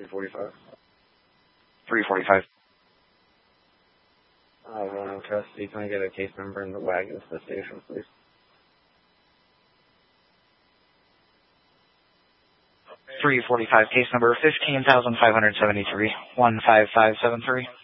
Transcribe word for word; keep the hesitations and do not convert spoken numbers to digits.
three forty-five. three forty-five. Uh, Roanoke custody, can I get a case number and the wagon to the station, please? three forty-five, case number fifteen thousand five hundred seventy-three, one five five seven three.